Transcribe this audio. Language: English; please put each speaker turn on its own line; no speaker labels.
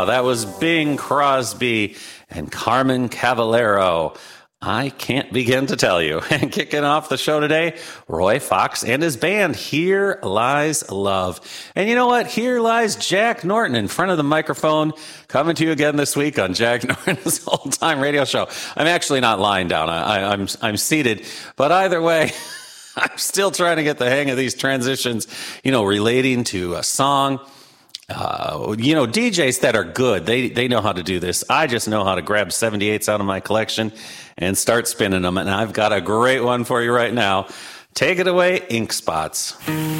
That was Bing Crosby and Carmen Cavallero. I can't begin to tell you. And kicking off the show today, Roy Fox and his band, Here Lies Love. And you know what? Here lies Jack Norton in front of the microphone, coming to you again this week on Jack Norton's Old-Time Radio Show. I'm actually not lying down. I'm seated. But either way, I'm still trying to get the hang of these transitions, relating to a song. DJs that are good, they know how to do this. I just know how to grab 78s out of my collection and start spinning them. And I've got a great one for you right now. Take it away, Ink Spots.